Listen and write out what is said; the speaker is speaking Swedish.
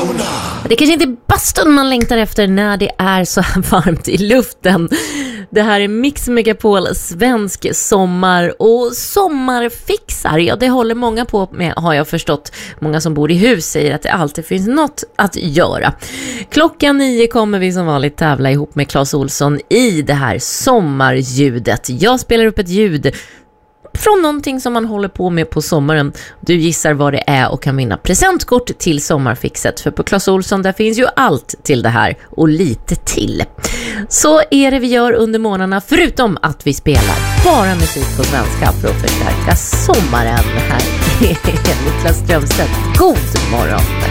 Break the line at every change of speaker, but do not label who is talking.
Det kanske inte är bastun man längtar efter när det är så här varmt i luften. Det här är Mix Megapol, svensk sommar och sommarfixar. Ja, det håller många på med, har jag förstått. Många som bor i hus säger att det alltid finns något att göra. 9:00 kommer vi som vanligt tävla ihop med Claes Olsson i det här sommarljudet. Jag spelar upp ett ljud från någonting som man håller på med på sommaren. Du gissar vad det är och kan vinna presentkort till sommarfixet. För på Claes Olsson där finns ju allt till det här och lite till. Så är det vi gör under månaderna, förutom att vi spelar bara musik på svenska för att förstärka sommaren. Här är Niklas Strömstedt. God morgon!